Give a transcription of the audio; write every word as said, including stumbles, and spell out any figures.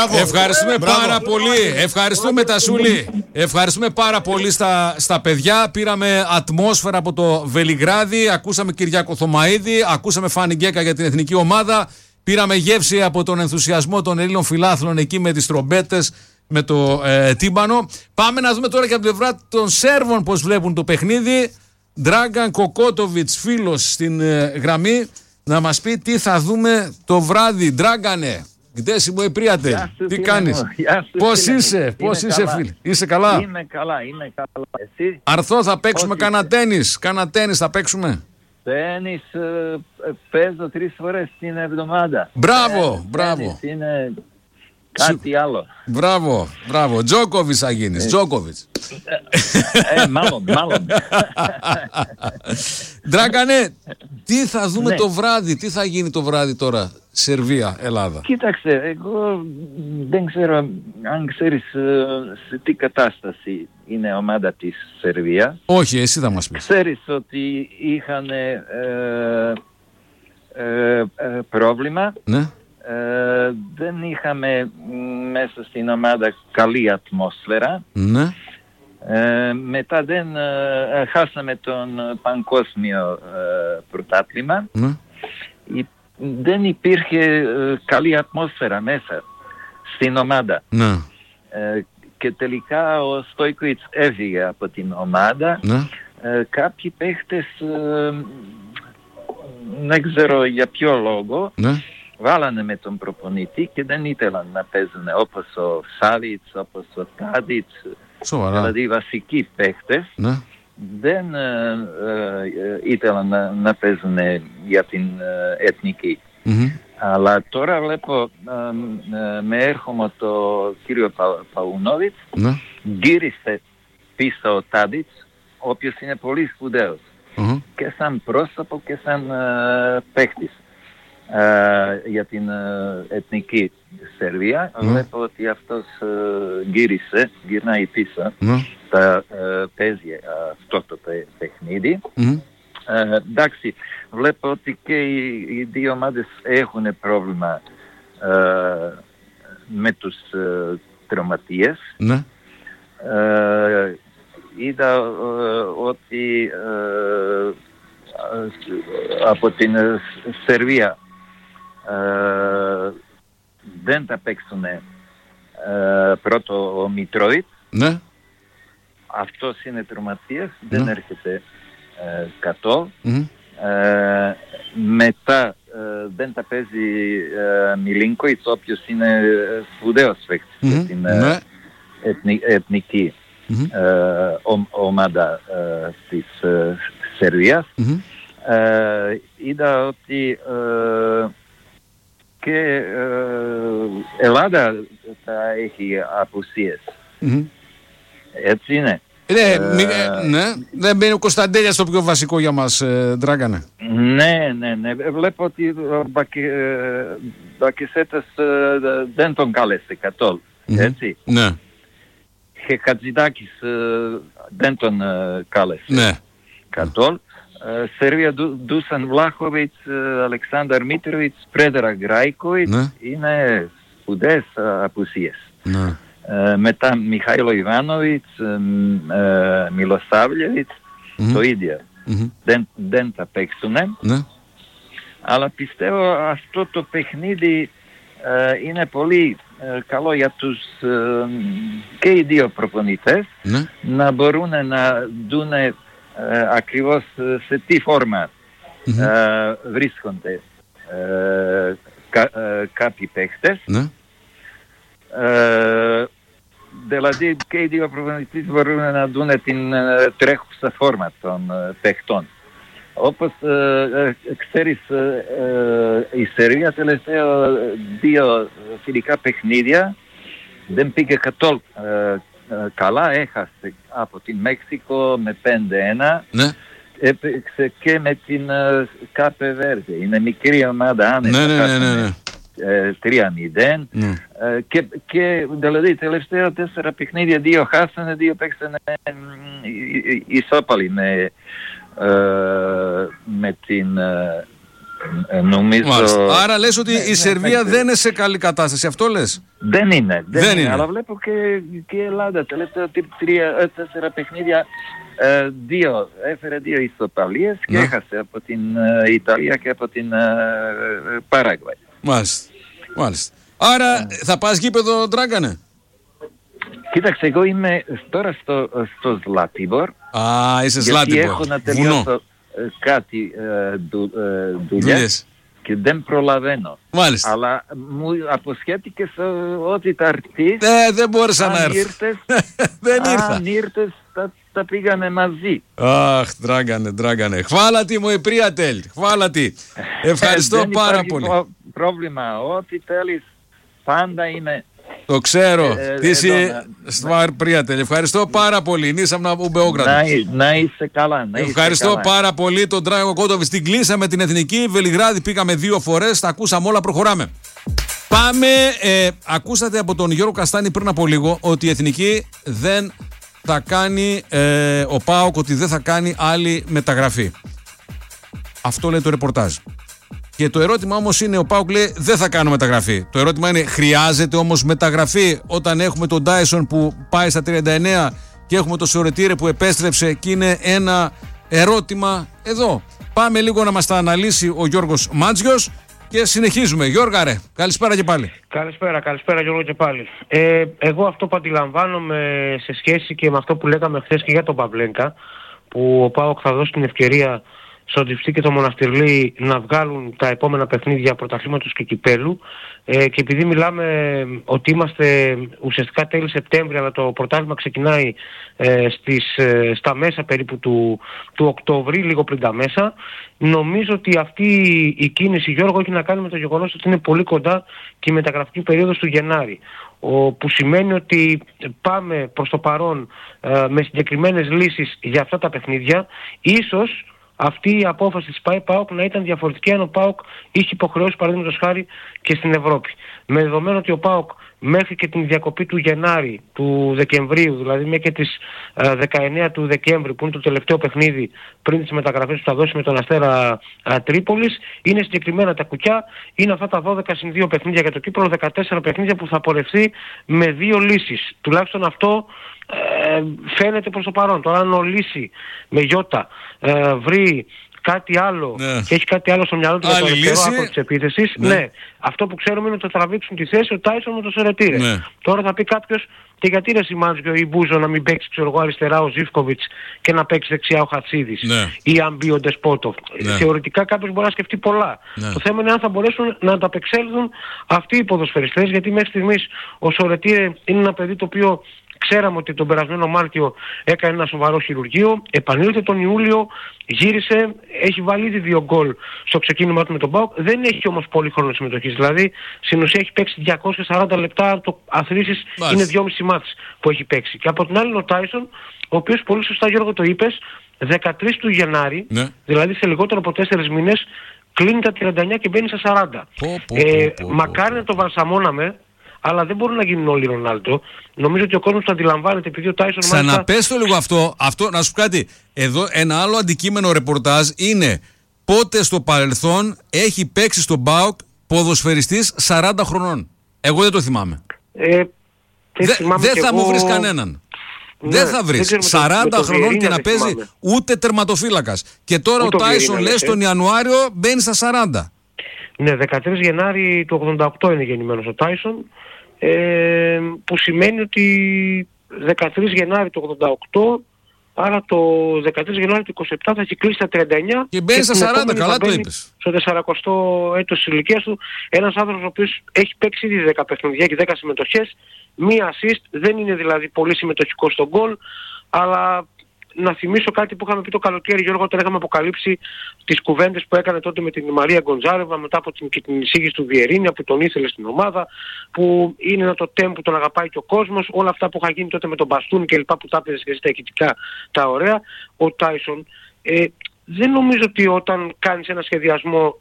Μπράβο. Ευχαριστούμε Μπράβο. πάρα πολύ. Ευχαριστούμε Τασούλη. Ευχαριστούμε πάρα πολύ στα, στα παιδιά. Πήραμε ατμόσφαιρα από το Βελιγράδι. Ακούσαμε Κυριάκο Θωμαΐδη. Ακούσαμε Φάνη Γκέκα για την εθνική ομάδα. Πήραμε γεύση από τον ενθουσιασμό των Ελλήνων φιλάθλων εκεί με τις τρομπέτες, με το ε, τύμπανο. Πάμε να δούμε τώρα και από την πλευρά των Σέρβων πώς βλέπουν το παιχνίδι. Ντράγκαν Κοκότοβιτς, φίλος στην ε, γραμμή, να μας πει τι θα δούμε το βράδυ. Ντράγκανε, Γκδέσιμο Επρίατε, τι κάνεις, πώς είσαι, πώς είσαι φίλε, είσαι καλά? Είμαι καλά, είμαι καλά. Εσύ? Αρθώ, θα παίξουμε κάνα τένις, κάνα τένις θα παίξουμε. Τένις ε, παίζω τρεις φορές την εβδομάδα. Μπράβο, ε, μπράβο. Τένις είναι κάτι άλλο. Μπράβο, μπράβο. Τζόκοβιτς θα γίνεις, Τζόκοβιτς. Ε, μάλλον, μάλλον. Ντράγκανε, τι θα δούμε Ναι. το βράδυ, τι θα γίνει το βράδυ τώρα, Σερβία, Ελλάδα? Κοίταξε, εγώ δεν ξέρω αν ξέρεις ε, σε τι κατάσταση είναι η ομάδα της Σερβίας. Όχι, εσύ θα μας πεις. Ξέρεις ότι είχαν ε, ε, ε, πρόβλημα. Ναι. Ε, δεν είχαμε μέσα στην ομάδα καλή ατμόσφαιρα. Ναι. Ε, μετά δεν ε, χάσαμε τον παγκόσμιο ε, πρωτάθλημα. Ναι. Η, δεν υπήρχε ε, καλή ατμόσφαιρα μέσα στην ομάδα. Ναι. Ε, και τελικά ο Στόικοβιτς έφυγε από την ομάδα. Ναι. Ε, κάποιοι παίχτες ε, δεν ξέρω για ποιο λόγο Ναι. βάλανε με τον προπονητή και δεν ήθελαν να παίζουν όπως ο Σάβιτς, όπως ο Τάντιτς, Σοβαρά. δηλαδή βασικοί παίχτες. Ναι. Δεν ε, ε, ήθελαν να, να παίζουν για την ε, εθνική. Mm-hmm. Αλλά τώρα βλέπω ε, ε, με έρχομαι το κύριο Πα, Παουνόβιτς, Ναι. γύρισε πίσω ο Τάντιτς, ο οποίος είναι πολύ σπουδαίος Mm-hmm. και σαν πρόσωπο και σαν ε, παίχτης ε, για την ε, εθνική Σερβία. Mm. Βλέπω ότι αυτός ε, γύρισε, γυρνάει πίσω, Ναι. θα ε, παίζει ε, αυτό το παι- παιχνίδι. Mm-hmm. Ε, εντάξει, βλέπω ότι και οι, οι δύο ομάδες έχουν πρόβλημα ε, με τους ε, τραυματίες. Ναι. Ε, είδα ε, ότι ε, ε, από την ε, Σερβία ε, δεν θα παίξουν ε, πρώτο ο Μιτρόιτ. Ναι. Αυτός είναι τραυματίας, δεν Ναι. έρχεται ε, κατώ. Mm-hmm. Ε, μετά ε, δεν θα παίζει ε, Μιλίνκοβιτς, ο οποίος είναι σπουδαίος παίκτης Mm-hmm. για την ε, Ναι. εθνη, εθνική Mm-hmm. ε, ο, ομάδα ε, της ε, Σερβίας. Mm-hmm. Ε, είδα ότι ε, και ε, Ελλάδα θα έχει απουσίες. Mm-hmm. Έτσι είναι. Ναι, μη- ε, ναι. Δεν μπαίνει ο Κωνσταντέλιας το πιο βασικό για μας, ε, Ντράγκανε. Ναι, ναι, ναι. Βλέπω ότι ο Μπακε- ε, Μπακεσέτας ε, δεν τον κάλεσε καθόλου. Μμμ. Έτσι. Ναι. Και Χατζηδάκης ε, δεν τον ε, κάλεσε Ναι. καθόλου. Ε, Σερβία, Ντου- Ντούσαν Βλάχοβιτς, ε, Αλεξάνδρ Μίτροβιτς, Πρέδρα Γκράικοβιτς, Ναι. είναι σπουδαίες ε, απουσίες. Ναι. Ε, μετά Μιχάηλο Ιβάνοβιτς, ε, μ, ε, Μιλοσάβλιεβιτς, Μμμ. το ίδιο. Μμμ. Δεν, δεν θα παίξουνε. Ναι. Αλλά πιστεύω αυτό το παιχνίδι ε, είναι πολύ ε, καλό για τους ε, και οι δύο προπονητές Ναι. να μπορούν να δουν ε, ακριβώς ε, σε τι φόρμα Μμμ. ε, βρίσκονται ε, κα, ε, κάποιοι παίχτες. Ναι. Ε, δηλαδή και οι δύο προπονητές μπορούν να δουν την ε, τρέχουσα φόρμα των ε, παιχτών. Όπως ε, ε, ξέρεις, ε, ε, η Σερβία τελευταία δύο φιλικά παιχνίδια δεν πήγε καθόλου ε, ε, καλά. Έχασε από την Μέξικο με πέντε ένα. Ναι. Έπαιξε και με την ε, Κάπε Βέρδε. Είναι μικρή ομάδα, άνετα. Ναι, ναι, ναι, ναι, ναι. τρία μηδέν. Ναι. Ε, και, και δηλαδή τελευταία τέσσερα παιχνίδια, δύο χάσανε, δύο παίξανε ε, ισόπαλοι με, ε, με την ε, νομίζω... Μάλιστα. Άρα λες ότι ναι, η ναι, Σερβία ναι, δεν είναι σε καλή κατάσταση, αυτό λες? Δεν είναι, δεν, δεν είναι, είναι. Αλλά βλέπω και, και η Ελλάδα τελευταία τρία, τέσσερα παιχνίδια ε, δύο, έφερε δύο ισοπαλίες και ναι. έχασε από την ε, Ιταλία και από την ε, Παράγουαϊ. Μάλιστα. Μάλιστα. Άρα θα πας γήπεδο, Ντράγκανε? Κοίταξε, εγώ είμαι τώρα στο, στο Ζλάτιμπορ. Α, είσαι γιατί Ζλάτιμπορ. έχω να τελειώσω ε, κάτι ε, δου, ε, δουλειές και δεν προλαβαίνω. Μάλιστα. Αλλά μου αποσχέθηκες ότι θα έρθεις. Ε, δεν μπόρεσα να έρθω. Ήρθες, δεν ήρθα. Αν ήρθες, τα, τα πήγανε μαζί. Αχ, Ντράγκανε, Ντράγκανε. Χβάλα τι, μου πριατέλ. Χβάλα τι. Ευχαριστώ δεν πάρα υπάρχει πολύ. προ- πρόβλημα. Ό,τι θέλεις πάντα είναι... Το ξέρω. Ε, Τι είσαι να- στβάρ πριατέλ. Ευχαριστώ πάρα πολύ. Νίσα να πούμε να, να είσαι καλά. Να είσαι Ευχαριστώ καλά. πάρα πολύ τον Ντράγκο Κόντοβιτς. Την κλείσαμε την εθνική. Βελιγράδι πήγαμε δύο φορές. Τα ακούσαμε όλα. Προχωράμε. Πάμε. Ε, ακούσατε από τον Γιώργο Καστάνη πριν από λίγο ότι η εθνική δεν θα κάνει, ε, ο ΠΑΟΚ ότι δεν θα κάνει άλλη μεταγραφή. Αυτό λέει το ρεπορτάζ. Και το ερώτημα όμως είναι, ο ΠΑΟΚ λέει δεν θα κάνω μεταγραφή. Το ερώτημα είναι, χρειάζεται όμως μεταγραφή όταν έχουμε τον Ντάισον που πάει στα τριάντα εννέα και έχουμε τον Σορετήρε που επέστρεψε και είναι ένα ερώτημα εδώ. Πάμε λίγο να μας τα αναλύσει ο Γιώργος Μάντζιος και συνεχίζουμε. Γιώργα ρε, καλησπέρα και πάλι. Καλησπέρα, καλησπέρα Γιώργο και πάλι. Ε, εγώ αυτό που αντιλαμβάνομαι σε σχέση και με αυτό που λέγαμε χθες και για τον Παβλένκα, που ο ΠΑΟΚ θα δώσει την ευκαιρία στον Τζιφτή και τον Μοναστηρλή να βγάλουν τα επόμενα παιχνίδια πρωταθλήματος και κυπέλου, ε, και επειδή μιλάμε ότι είμαστε ουσιαστικά τέλη Σεπτέμβρη, αλλά το πρωτάθλημα ξεκινάει ε, στις, ε, στα μέσα περίπου του, του Οκτώβρη, λίγο πριν τα μέσα, νομίζω ότι αυτή η κίνηση, Γιώργο, έχει να κάνει με το γεγονός ότι είναι πολύ κοντά και η μεταγραφική περίοδος του Γενάρη, ο, που σημαίνει ότι πάμε προς το παρόν ε, με συγκεκριμένες λύσεις για αυτά τα παιχνίδια. Ίσως αυτή η απόφαση της ΠΑΟΚ να ήταν διαφορετική αν ο ΠΑΟΚ είχε υποχρεώσει, παραδείγματος χάρη, και στην Ευρώπη. Με δεδομένο ότι ο ΠΑΟΚ μέχρι και την διακοπή του Γενάρη, του Δεκεμβρίου, δηλαδή μέχρι και τις ε, δεκαεννέα του Δεκέμβρη, που είναι το τελευταίο παιχνίδι πριν τις μεταγραφές που θα δώσει με τον Αστέρα ε, Τρίπολης, είναι συγκεκριμένα τα κουκιά, είναι αυτά τα δώδεκα συν δύο παιχνίδια για το Κύπρο, δεκατέσσερα παιχνίδια που θα πορευτεί με δύο λύσεις. Τουλάχιστον αυτό ε, φαίνεται προς το παρόν. Τώρα αν ο Λύση με Γιώτα ε, βρει κάτι άλλο, ναι, και έχει κάτι άλλο στο μυαλό του για το αριστερό άκρο της επίθεσης, ναι. ναι, αυτό που ξέρουμε είναι ότι θα τραβήξουν τη θέση ο Τάισον με το Σερετήρε. Ναι. Τώρα θα πει κάποιος, και γιατί ρε Σιμάντζιο ή Μπούζο να μην παίξει, ξέρω εγώ, αριστερά ο Ζίβκοβιτς και να παίξει δεξιά ο Χατσίδης, ναι, ή αν μπει ο Ντεσπότοφ. Ναι. Θεωρητικά κάποιος μπορεί να σκεφτεί πολλά. Ναι. Το θέμα είναι αν θα μπορέσουν να ανταπεξέλθουν αυτοί οι ποδοσφαιριστές, γιατί μέχρι στιγμής ο Σερετήρε είναι ένα παιδί το οποίο ξέραμε ότι τον περασμένο Μάρτιο έκανε ένα σοβαρό χειρουργείο, επανήλθε τον Ιούλιο, γύρισε, έχει βάλει ήδη δύο γκολ στο ξεκίνημα του με τον ΠΑΟΚ, δεν έχει όμως πολύ χρόνο συμμετοχής. Δηλαδή, στην ουσία έχει παίξει διακόσια σαράντα λεπτά, το αθροίσεις είναι δυόμισι μάτς που έχει παίξει. Και από την άλλη ο Τάισον, ο οποίος πολύ σωστά, Γιώργο, το είπες, δεκατρείς του Γενάρη, ναι, δηλαδή σε λιγότερο από τέσσερις μήνες, κλείνει τα τριάντα εννέα και μπαίνει στα σαράντα. Πω, πω, ε, πω, πω, μακάρι πω. να το βαλσαμώναμε, αλλά δεν μπορούν να γίνουν όλοι Ρονάλντο. Νομίζω ότι ο κόσμος το αντιλαμβάνεται, επειδή ο Τάισον... Ξαναπες το λίγο αυτό, αυτό, να σου πω κάτι. Εδώ ένα άλλο αντικείμενο ρεπορτάζ είναι πότε στο παρελθόν έχει παίξει στον ΠΑΟΚ ποδοσφαιριστής σαράντα χρονών. Εγώ δεν το θυμάμαι. Ε, δεν δε θα εγώ... μου βρεις κανέναν. Ναι, δεν θα βρεις δεν σαράντα χρονών και να παίζει θυμάμαι. ούτε τερματοφύλακας. Και τώρα ούτε ο Τάισον λέει τον Ιανουάριο μπαίνει στα σαράντα. Ναι, δεκατρείς Γενάρη του ογδόντα οκτώ είναι γεννημένος ο Τάισον, ε, που σημαίνει ότι δεκατρείς Γενάρη του ογδόντα οκτώ, άρα το δεκατρείς Γενάρη του είκοσι επτά θα έχει κλείσει τα τριάντα εννέα και μπαίνει στα σαράντα, καλά το είπες. Στο σαρανταοστό έτος της ηλικίας του, ένας άνθρωπος ο οποίος έχει παίξει ήδη δέκα παιχνίδια, έχει δέκα συμμετοχές, μία assist, δεν είναι δηλαδή πολύ συμμετοχικό στον γκολ, αλλά να θυμίσω κάτι που είχαμε πει το καλοκαίρι, Γιώργο, όταν είχαμε αποκαλύψει τις κουβέντες που έκανε τότε με την Μαρία Γκοντζάρεβα μετά από την, και την εισήγηση του Βιερίνια που τον ήθελε στην ομάδα, που είναι ένα το τέμ που τον αγαπάει και ο κόσμος, όλα αυτά που είχα γίνει τότε με τον Μπαστούνι και λοιπά που τα έπαιζε και τα ηχητικά τα ωραία. Ο Τάισον ε, δεν νομίζω ότι όταν κάνεις ένα σχεδιασμό